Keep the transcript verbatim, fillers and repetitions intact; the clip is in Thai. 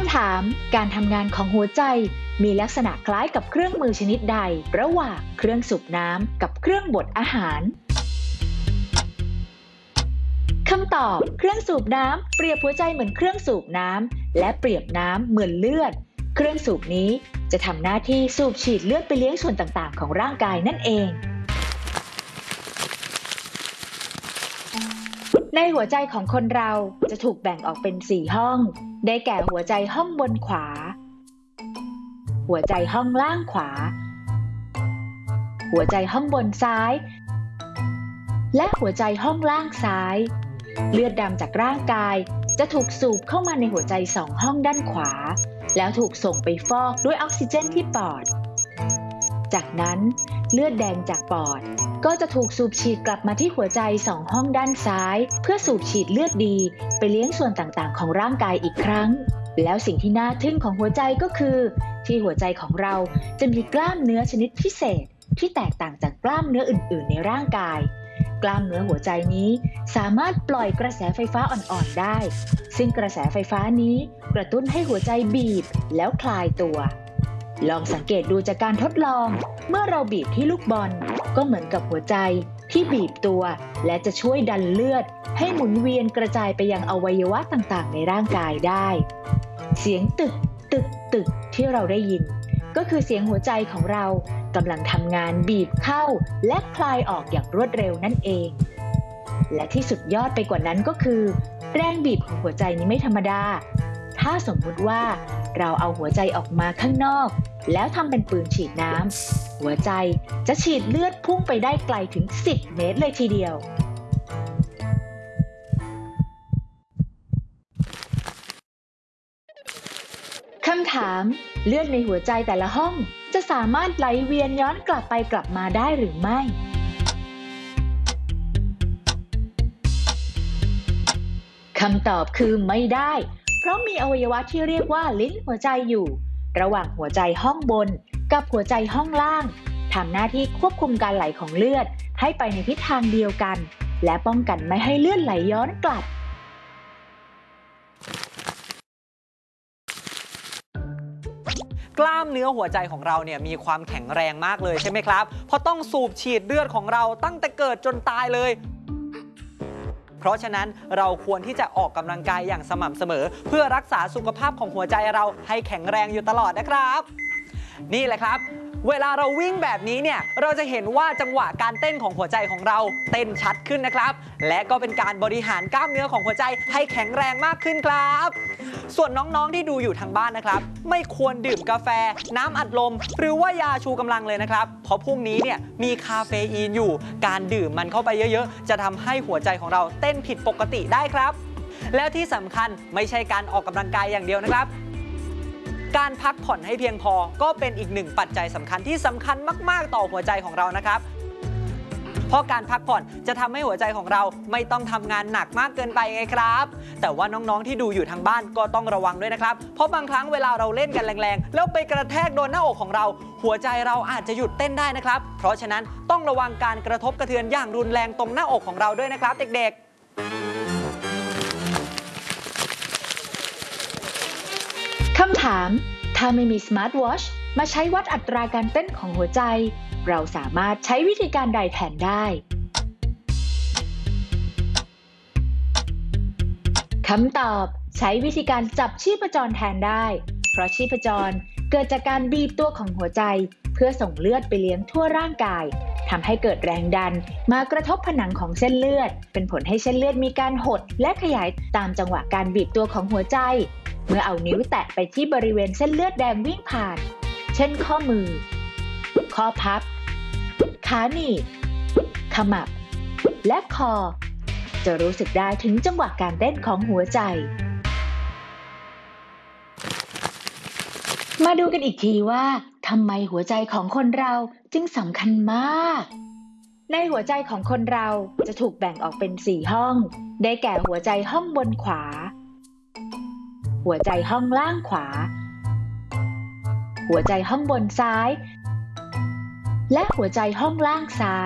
ำถามการทำงานของหัวใจมีลักษณะคล้ายกับเครื่องมือชนิดใดระหว่างเครื่องสูบน้ำกับเครื่องบดอาหารคำตอบเครื่องสูบน้ำเปรียบหัวใจเหมือนเครื่องสูบน้ำและเปรียบน้ำเหมือนเลือดเครื่องสูบนี้จะทำหน้าที่สูบฉีดเลือดไปเลี้ยงส่วนต่างๆของร่างกายนั่นเองในหัวใจของคนเราจะถูกแบ่งออกเป็นสี่ห้องได้แก่หัวใจห้องบนขวาหัวใจห้องล่างขวาหัวใจห้องบนซ้ายและหัวใจห้องล่างซ้ายเลือดดำจากร่างกายจะถูกสูบเข้ามาในหัวใจสองห้องด้านขวาแล้วถูกส่งไปฟอกด้วยออกซิเจนที่ปอดจากนั้นเลือดแดงจากปอดก็จะถูกสูบฉีดกลับมาที่หัวใจสองห้องด้านซ้ายเพื่อสูบฉีดเลือดดีไปเลี้ยงส่วนต่างๆของร่างกายอีกครั้งแล้วสิ่งที่น่าทึ่งของหัวใจก็คือที่หัวใจของเราจะมีกล้ามเนื้อชนิดพิเศษที่แตกต่างจากกล้ามเนื้ออื่นๆในร่างกายกล้ามเนื้อหัวใจนี้สามารถปล่อยกระแสไฟฟ้าอ่อนๆได้ซึ่งกระแสไฟฟ้านี้กระตุ้นให้หัวใจบีบแล้วคลายตัวลองสังเกตดูจากการทดลองเมื่อเราบีบที่ลูกบอลก็เหมือนกับหัวใจที่บีบตัวและจะช่วยดันเลือดให้หมุนเวียนกระจายไปยังอวัยวะต่างๆในร่างกายได้เสียงตึกตึกตึกที่เราได้ยินก็คือเสียงหัวใจของเรากำลังทำงานบีบเข้าและคลายออกอย่างรวดเร็วนั่นเองและที่สุดยอดไปกว่านั้นก็คือแรงบีบของหัวใจนี้ไม่ธรรมดาถ้าสมมุติว่าเราเอาหัวใจออกมาข้างนอกแล้วทำเป็นปืนฉีดน้ำหัวใจจะฉีดเลือดพุ่งไปได้ไกลถึงสิบเมตรเลยทีเดียวคำถามเลือดในหัวใจแต่ละห้องจะสามารถไหลเวียนย้อนกลับไปกลับมาได้หรือไม่คำตอบคือไม่ได้เพราะมีอวัยวะที่เรียกว่าลิ้นหัวใจอยู่ระหว่างหัวใจห้องบนกับหัวใจห้องล่างทำหน้าที่ควบคุมการไหลของเลือดให้ไปในทิศทางเดียวกันและป้องกันไม่ให้เลือดไหลย้อนกลับกล้ามเนื้อหัวใจของเราเนี่ยมีความแข็งแรงมากเลยใช่ไหมครับเพราะต้องสูบฉีดเลือดของเราตั้งแต่เกิดจนตายเลยเพราะฉะนั้นเราควรที่จะออกกำลังกายอย่างสม่ำเสมอเพื่อรักษาสุขภาพของหัวใจเราให้แข็งแรงอยู่ตลอดนะครับนี่แหละครับเวลาเราวิ่งแบบนี้เนี่ยเราจะเห็นว่าจังหวะการเต้นของหัวใจของเราเต้นชัดขึ้นนะครับและก็เป็นการบริหารกล้ามเนื้อของหัวใจให้แข็งแรงมากขึ้นครับส่วนน้องๆที่ดูอยู่ทางบ้านนะครับไม่ควรดื่มกาแฟน้ำอัดลมหรือว่ายาชูกำลังเลยนะครับเพราะพวกนี้เนี่ยมีคาเฟอีนอยู่การดื่มมันเข้าไปเยอะๆจะทำให้หัวใจของเราเต้นผิดปกติได้ครับแล้วที่สำคัญไม่ใช่การออกกำลังกายอย่างเดียวนะครับการพักผ่อนให้เพียงพอก็เป็นอีกหนึ่งปัจจัยสำคัญที่สำคัญมากๆต่อหัวใจของเรานะครับเพราะการพักผ่อนจะทำให้หัวใจของเราไม่ต้องทำงานหนักมากเกินไปไงครับแต่ว่าน้องๆที่ดูอยู่ทางบ้านก็ต้องระวังด้วยนะครับเพราะบางครั้งเวลาเราเล่นกันแรงๆแล้วไปกระแทกโดนหน้าอกของเราหัวใจเราอาจจะหยุดเต้นได้นะครับเพราะฉะนั้นต้องระวังการกระทบกระเทือนอย่างรุนแรงตรงหน้าอกของเราด้วยนะครับเด็กๆคำถามถ้าไม่มีสมาร์ทวอทช์มาใช้วัดอัตราการเต้นของหัวใจเราสามารถใช้วิธีการใดแทนได้คำตอบใช้วิธีการจับชีพจรแทนได้เพราะชีพจรเกิดจากการบีบตัวของหัวใจเพื่อส่งเลือดไปเลี้ยงทั่วร่างกายทำให้เกิดแรงดันมากระทบผนังของเส้นเลือดเป็นผลให้เส้นเลือดมีการหดและขยายตามจังหวะการบีบตัวของหัวใจเมื่อเอานิ้วแตะไปที่บริเวณเส้นเลือดแดงวิ่งผ่านเช่นข้อมือข้อพับขาหนีบขมับและคอจะรู้สึกได้ถึงจังหวะการเต้นของหัวใจมาดูกันอีกทีว่าทำไมหัวใจของคนเราจึงสำคัญมากในหัวใจของคนเราจะถูกแบ่งออกเป็นสี่ห้องได้แก่หัวใจห้องบนขวาหัวใจห้องล่างขวาหัวใจห้องบนซ้ายและหัวใจห้องล่างซ้าย